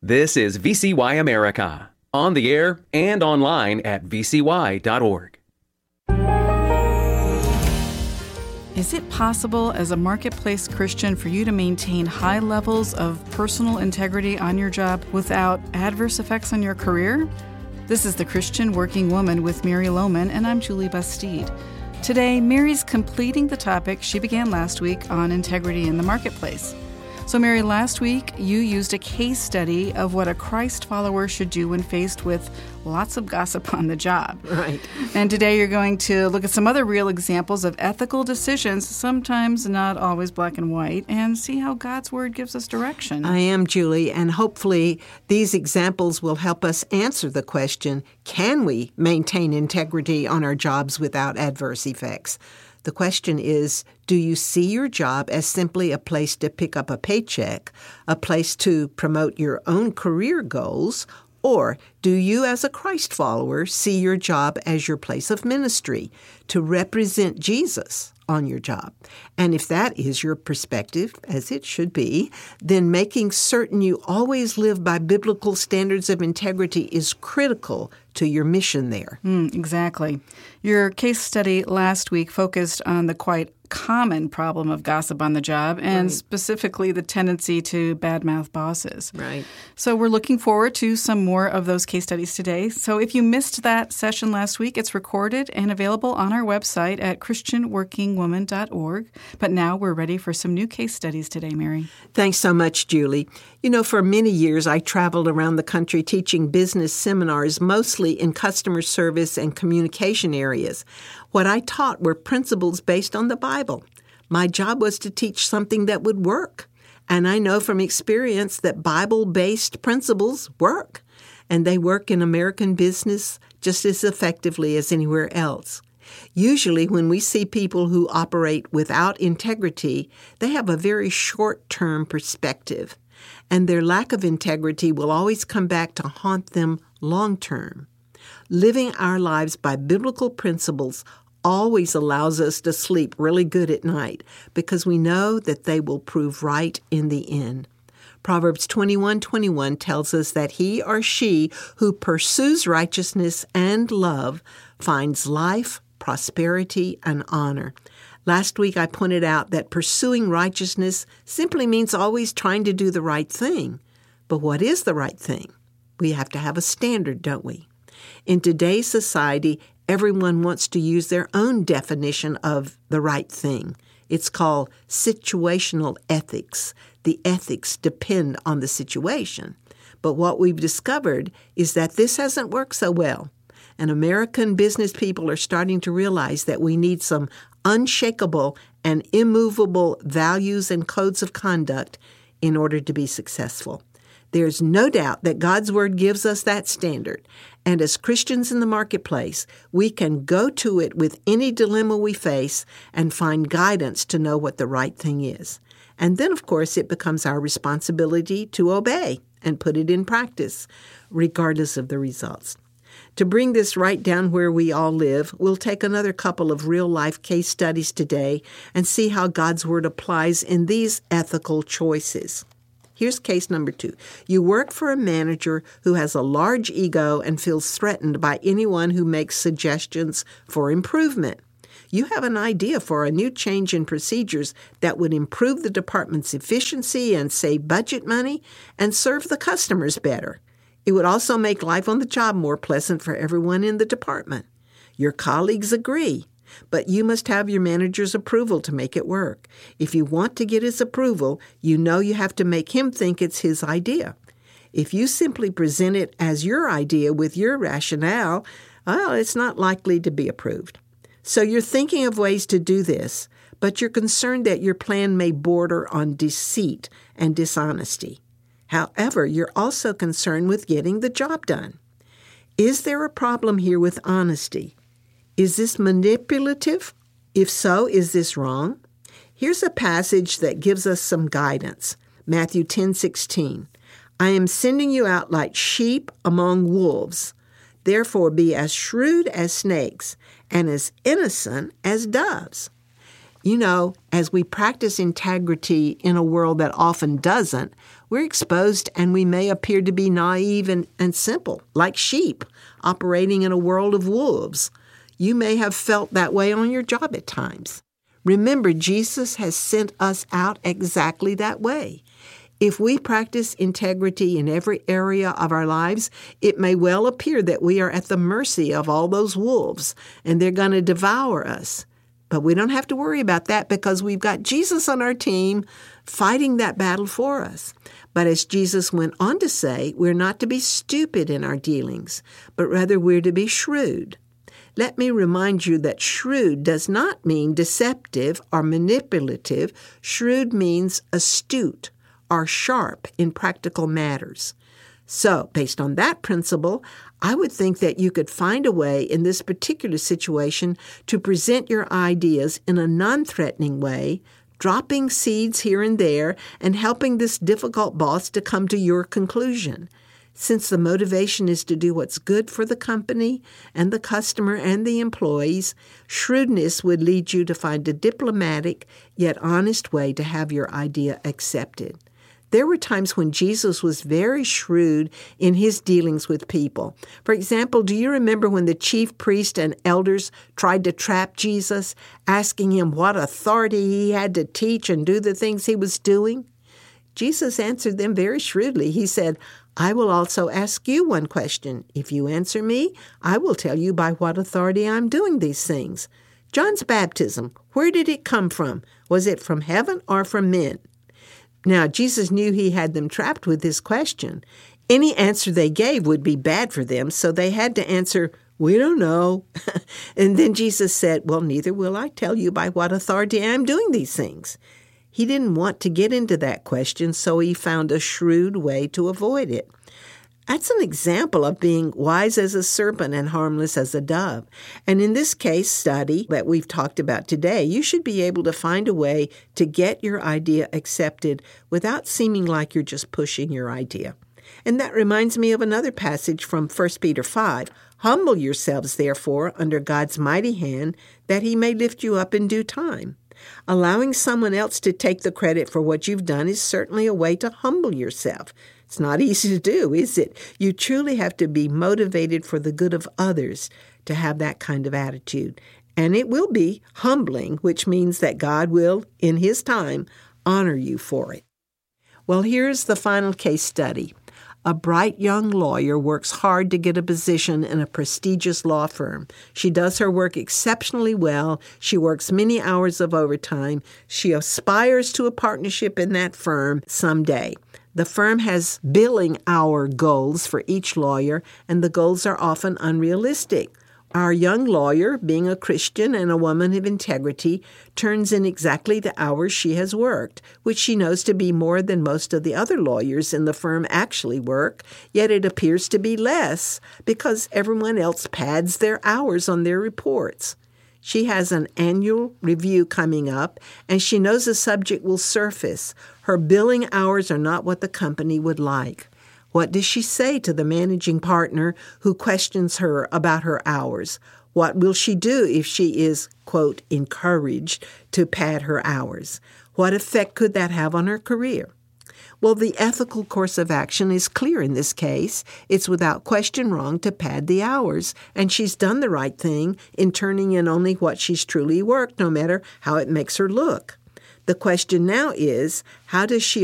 This is VCY America, on the air and online at vcy.org. Is it possible as a marketplace Christian for you to maintain high levels of personal integrity on your job without adverse effects on your career? This is The Christian Working Woman with Mary Lohman, and I'm Julie Bastide. Today, Mary's completing the topic she began last week on integrity in the marketplace. So, Mary, last week you used a case study of what a Christ follower should do when faced with lots of gossip on the job. Right. And today you're going to look at some other real examples of ethical decisions, sometimes not always black and white, and see how God's Word gives us direction. I am, Julie, and hopefully these examples will help us answer the question, can we maintain integrity on our jobs without adverse effects? The question is, do you see your job as simply a place to pick up a paycheck, a place to promote your own career goals, or do you as a Christ follower see your job as your place of ministry, to represent Jesus on your job? And if that is your perspective, as it should be, then making certain you always live by biblical standards of integrity is critical to your mission there. Exactly. Your case study last week focused on the quite common problem of gossip on the job, and specifically the tendency to badmouth bosses. Right. So we're looking forward to some more of those case studies today. So if you missed that session last week, it's recorded and available on our website at christianworkingwoman.org. But now we're ready for some new case studies today, Mary. Thanks so much, Julie. You know, for many years, I traveled around the country teaching business seminars, mostly in customer service and communication areas. What I taught were principles based on the Bible. My job was to teach something that would work. And I know from experience that Bible-based principles work. And they work in American business just as effectively as anywhere else. Usually when we see people who operate without integrity, they have a very short-term perspective. And their lack of integrity will always come back to haunt them long-term. Living our lives by biblical principles always allows us to sleep really good at night because we know that they will prove right in the end. Proverbs 21:21 tells us that he or she who pursues righteousness and love finds life, prosperity, and honor. Last week I pointed out that pursuing righteousness simply means always trying to do the right thing. But what is the right thing? We have to have a standard, don't we? In today's society, everyone wants to use their own definition of the right thing. It's called situational ethics. The ethics depend on the situation. But what we've discovered is that this hasn't worked so well. And American business people are starting to realize that we need some unshakable and immovable values and codes of conduct in order to be successful. There's no doubt that God's Word gives us that standard. And as Christians in the marketplace, we can go to it with any dilemma we face and find guidance to know what the right thing is. And then, of course, it becomes our responsibility to obey and put it in practice, regardless of the results. To bring this right down where we all live, we'll take another couple of real-life case studies today and see how God's Word applies in these ethical choices. Here's case number 2. You work for a manager who has a large ego and feels threatened by anyone who makes suggestions for improvement. You have an idea for a new change in procedures that would improve the department's efficiency and save budget money and serve the customers better. It would also make life on the job more pleasant for everyone in the department. Your colleagues agree. But you must have your manager's approval to make it work. If you want to get his approval, you know you have to make him think it's his idea. If you simply present it as your idea with your rationale, well, it's not likely to be approved. So you're thinking of ways to do this, but you're concerned that your plan may border on deceit and dishonesty. However, you're also concerned with getting the job done. Is there a problem here with honesty? Is this manipulative? If so, is this wrong? Here's a passage that gives us some guidance. Matthew 10:16. I am sending you out like sheep among wolves. Therefore be as shrewd as snakes and as innocent as doves. As we practice integrity in a world that often doesn't, we're exposed and we may appear to be naive and simple, like sheep operating in a world of wolves. You may have felt that way on your job at times. Remember, Jesus has sent us out exactly that way. If we practice integrity in every area of our lives, it may well appear that we are at the mercy of all those wolves and they're going to devour us. But we don't have to worry about that because we've got Jesus on our team fighting that battle for us. But as Jesus went on to say, we're not to be stupid in our dealings, but rather we're to be shrewd. Let me remind you that shrewd does not mean deceptive or manipulative. Shrewd means astute or sharp in practical matters. So, based on that principle, I would think that you could find a way in this particular situation to present your ideas in a non-threatening way, dropping seeds here and there and helping this difficult boss to come to your conclusion. Since the motivation is to do what's good for the company and the customer and the employees, shrewdness would lead you to find a diplomatic yet honest way to have your idea accepted. There were times when Jesus was very shrewd in his dealings with people. For example, do you remember when the chief priest and elders tried to trap Jesus, asking him what authority he had to teach and do the things he was doing? Jesus answered them very shrewdly. He said, I will also ask you one question. If you answer me, I will tell you by what authority I'm doing these things. John's baptism, where did it come from? Was it from heaven or from men? Now, Jesus knew he had them trapped with this question. Any answer they gave would be bad for them, so they had to answer, we don't know. And then Jesus said, well, neither will I tell you by what authority I am doing these things. He didn't want to get into that question, so he found a shrewd way to avoid it. That's an example of being wise as a serpent and harmless as a dove. And in this case study that we've talked about today, you should be able to find a way to get your idea accepted without seeming like you're just pushing your idea. And that reminds me of another passage from 1 Peter 5. Humble yourselves, therefore, under God's mighty hand, that he may lift you up in due time. Allowing someone else to take the credit for what you've done is certainly a way to humble yourself. It's not easy to do, is it? You truly have to be motivated for the good of others to have that kind of attitude. And it will be humbling, which means that God will, in his time, honor you for it. Well, here's the final case study. A bright young lawyer works hard to get a position in a prestigious law firm. She does her work exceptionally well. She works many hours of overtime. She aspires to a partnership in that firm someday. The firm has billing hour goals for each lawyer, and the goals are often unrealistic. Our young lawyer, being a Christian and a woman of integrity, turns in exactly the hours she has worked, which she knows to be more than most of the other lawyers in the firm actually work, yet it appears to be less because everyone else pads their hours on their reports. She has an annual review coming up, and she knows the subject will surface. Her billing hours are not what the company would like. What does she say to the managing partner who questions her about her hours? What will she do if she is, quote, encouraged to pad her hours? What effect could that have on her career? Well, the ethical course of action is clear in this case. It's without question wrong to pad the hours, and she's done the right thing in turning in only what she's truly worked, no matter how it makes her look. The question now is, how does she